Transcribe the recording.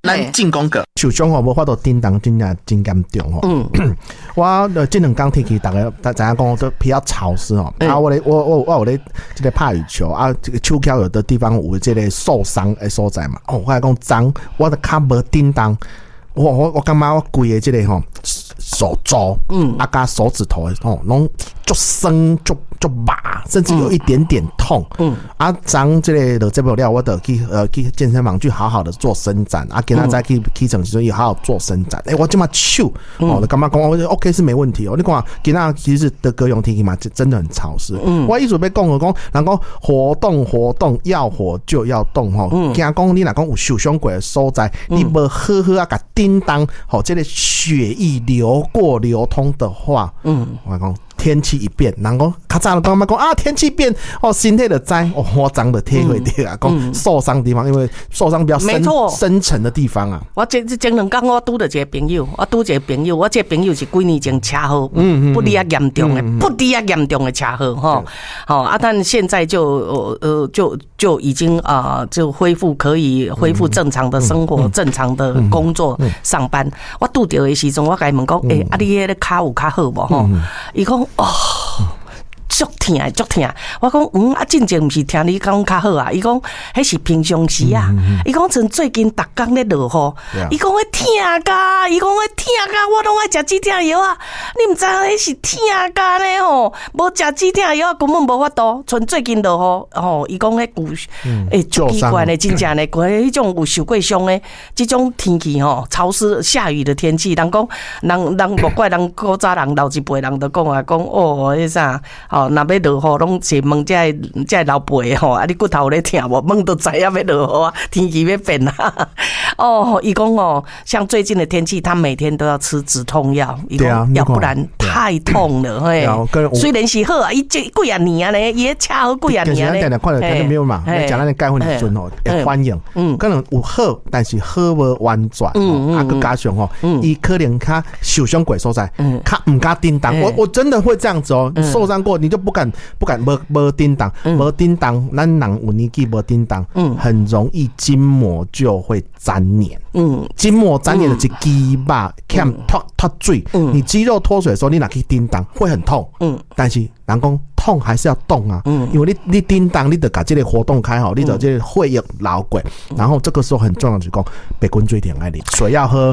咱进攻个受伤无法度叮当真正真严重我这两天天气大家知影讲都比较潮湿我有咧这个拍羽球这个手脚有的地方有这个受伤的所在嘛我来讲脏，我的脚无叮当，我感觉我规个这个手肘加手指头拢就生就麻，甚至有一点点痛脏这个就这不了，我得去健身房去好好的做伸展今仔再去起床时也好好做伸展我这么手就感觉讲我 OK 是没问题你看今仔其实的高雄天气嘛真的很潮湿我意思要讲人讲活动要活就要动惊讲你若讲有受伤过的所在你无好好甲叮当这个血液流通的话我讲天气一变，人讲较早就讲天气变身体就知我长的体会到讲受伤的地方，因为受伤比较深层的地方我前两天我拄到一个朋友，我这个朋友是几年前车祸，不离啊严重的车祸但现在就已经就可以恢复正常的生活，正常的工作上班。我拄到的时阵，我甲伊问讲，你迄个脚有较好无伊讲足痛，我讲真正不是听你讲较好伊讲迄是平常时伊讲像最近逐天咧落雨，伊讲迄痛甲，我拢爱食止痛药你毋知迄是痛甲呢无食止痛药根本无法度。像最近落雨伊讲迄足奇怪的，真正的迄种有受过伤的，这种天气潮湿下雨的天气，人讲人无怪人古早人老一辈人都讲迄啥若要落雨，拢是问这老辈你骨头咧痛无？问都知影要落雨天气要变伊讲像最近的天气，他每天都要吃止痛药，要不然太痛了虽然是好伊这几啊年呢，伊车好几啊年呢。 看到没有嘛？讲咱的钙粉酸会反应，可能有好，但是好无完全佮加上伊可能较受伤过所在，较唔敢叮当。我真的会这样子受伤过你就不敢没叮当，咱人有年纪没叮当，很容易筋膜就会粘黏。筋膜粘黏的是肌肉欠脱水，你肌肉脱水的时候，你哪去叮当会很痛。但是人讲痛还是要动因为你叮当，你得把这个活动开好，你得这个血液流过，然后这个时候很重要就是讲，白滚水点爱啉，水要喝。